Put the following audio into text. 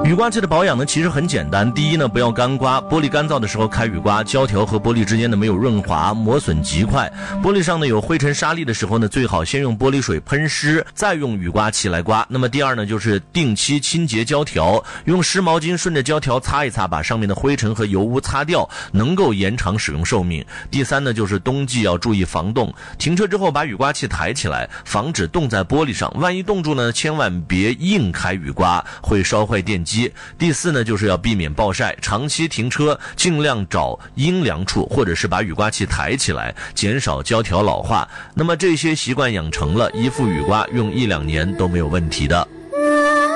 雨刮器的保养呢，其实很简单。第一呢，不要干刮，玻璃干燥的时候开雨刮，胶条和玻璃之间呢没有润滑，磨损极快。玻璃上呢有灰尘沙粒的时候呢，最好先用玻璃水喷湿，再用雨刮器来刮。那么第二呢，就是定期清洁胶条，用湿毛巾顺着胶条擦一擦，把上面的灰尘和油污擦掉，能够延长使用寿命。第三呢，就是冬季要注意防冻，停车之后把雨刮器抬起来，防止冻在玻璃上，万一冻住呢，千万别硬开雨刮，会烧坏电机。第四呢，就是要避免暴晒，长期停车尽量找阴凉处，或者是把雨刮器抬起来，减少胶条老化。那么这些习惯养成了，一副雨刮用1-2年都没有问题的。